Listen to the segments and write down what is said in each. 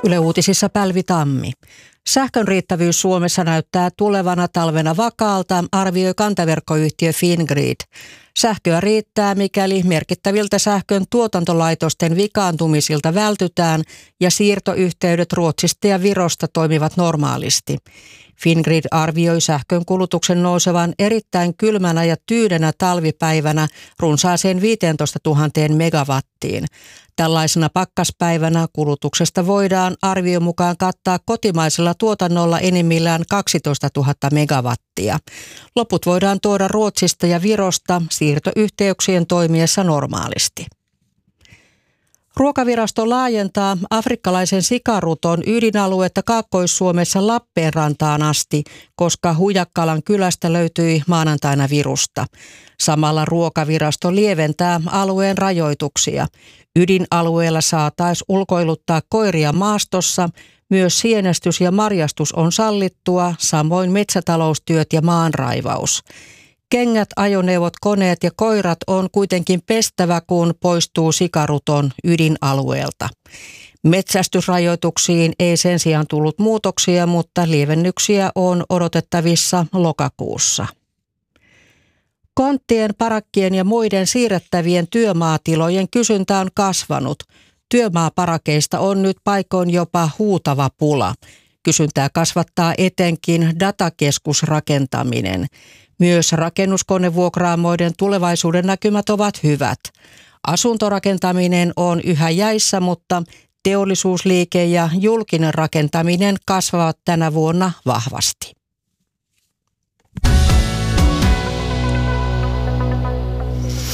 Yle Uutisissa Pälvi Tammi. Sähkön riittävyys Suomessa näyttää tulevana talvena vakaalta, arvioi kantaverkkoyhtiö Fingrid. Sähköä riittää, mikäli merkittäviltä sähkön tuotantolaitosten vikaantumisilta vältytään ja siirtoyhteydet Ruotsista ja Virosta toimivat normaalisti. Fingrid arvioi sähkön kulutuksen nousevan erittäin kylmänä ja tyydenä talvipäivänä runsaaseen 15 000 megawattiin. Tällaisena pakkaspäivänä kulutuksesta voidaan arvion mukaan kattaa kotimaisella tuotannolla enimmillään 12 000 megawattia. Loput voidaan tuoda Ruotsista ja Virosta siirtoyhteyksien toimiessa normaalisti. Ruokavirasto laajentaa afrikkalaisen sikaruton ydinaluetta Kaakkois-Suomessa Lappeenrantaan asti, koska Hujakkalan kylästä löytyi maanantaina virusta. Samalla Ruokavirasto lieventää alueen rajoituksia. Ydinalueella saataisiin ulkoiluttaa koiria maastossa. Myös sienestys ja marjastus on sallittua, samoin metsätaloustyöt ja maanraivaus. Kengät, ajoneuvot, koneet ja koirat on kuitenkin pestävä, kun poistuu sikaruton ydinalueelta. Metsästysrajoituksiin ei sen sijaan tullut muutoksia, mutta lievennyksiä on odotettavissa lokakuussa. Konttien, parakkien ja muiden siirrettävien työmaatilojen kysyntä on kasvanut. Työmaaparakeista on nyt paikoin jopa huutava pula. Kysyntää kasvattaa etenkin datakeskusrakentaminen. Myös rakennuskonevuokraamoiden tulevaisuuden näkymät ovat hyvät. Asuntorakentaminen on yhä jäissä, mutta teollisuusliike ja julkinen rakentaminen kasvavat tänä vuonna vahvasti.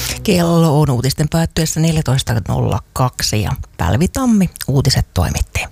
Kello on uutisten päättyessä 14.02 ja Pälvi Tammi uutiset toimitti.